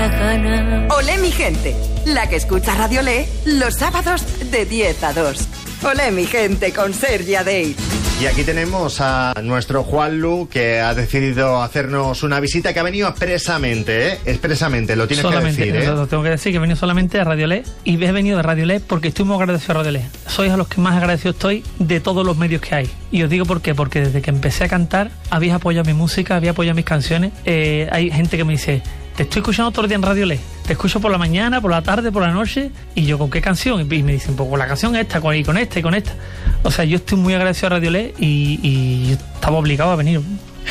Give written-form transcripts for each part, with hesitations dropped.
gana. Olé mi gente, la que escucha Radio Le los sábados de 10 a 2. Olé mi gente con Sergi Adey. Y aquí tenemos a nuestro Juanlu, que ha decidido hacernos una visita, que ha venido expresamente, expresamente, lo tienes solamente, que decir, lo tengo que decir, que he venido solamente a Radio Le, y he venido de Radio Le porque estoy muy agradecido a Radio Le. Sois a los que más agradecido estoy de todos los medios que hay. Y os digo por qué, porque desde que empecé a cantar habéis apoyado mi música, habéis apoyado mis canciones. Hay gente que me dice: te estoy escuchando todo el día en Radio Le, te escucho por la mañana, por la tarde, por la noche. Y yo, ¿con qué canción? Y me dicen, pues con la canción esta, con esta y con esta. O sea, yo estoy muy agradecido a Radio Le y estaba obligado a venir.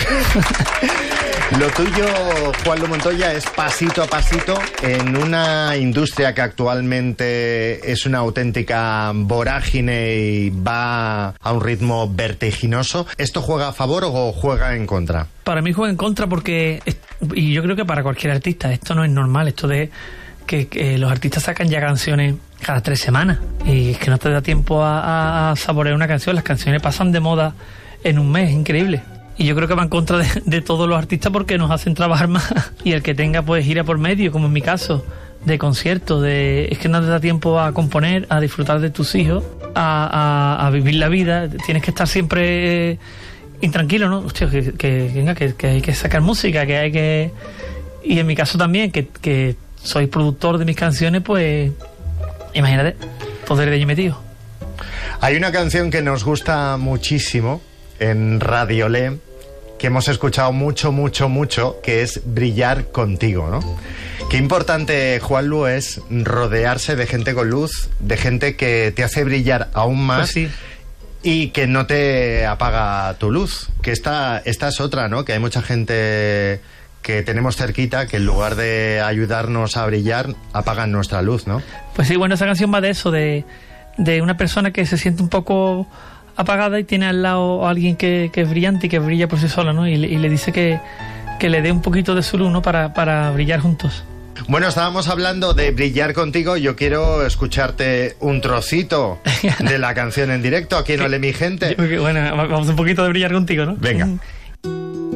Lo tuyo, Juanlu Montoya, es pasito a pasito en una industria que actualmente es una auténtica vorágine y va a un ritmo vertiginoso. ¿Esto juega a favor o juega en contra? Para mí juega en contra porque, y yo creo que para cualquier artista, esto no es normal, esto de que los artistas sacan ya canciones cada 3 semanas y es que no te da tiempo a saborear una canción. Las canciones pasan de moda en un mes, es increíble. Y yo creo que va en contra de todos los artistas porque nos hacen trabajar más. Y el que tenga pues gira por medio, como en mi caso, de conciertos, es que no te da tiempo a componer, a disfrutar de tus hijos, a vivir la vida. Tienes que estar siempre intranquilo, ¿no? Hostia, que hay que sacar música, que hay que... Y en mi caso también, que soy productor de mis canciones, pues imagínate, poder de ello metido. Hay una canción que nos gusta muchísimo en Radio Le, que hemos escuchado mucho, que es Brillar Contigo, ¿no? Qué importante, Juanlu, es rodearse de gente con luz, de gente que te hace brillar aún más. Pues sí. Y que no te apaga tu luz. Que esta es otra, ¿no? Que hay mucha gente que tenemos cerquita que en lugar de ayudarnos a brillar, apagan nuestra luz, ¿no? Pues sí, bueno, esa canción va de eso, de una persona que se siente un poco apagada y tiene al lado a alguien que es brillante y que brilla por sí sola, ¿no? Y le dice que le dé un poquito de su luz, ¿no? Para brillar juntos. Bueno, estábamos hablando de Brillar Contigo. Yo quiero escucharte un trocito de la canción en directo aquí en Olé mi gente. Bueno, vamos un poquito de Brillar Contigo, ¿no? Venga.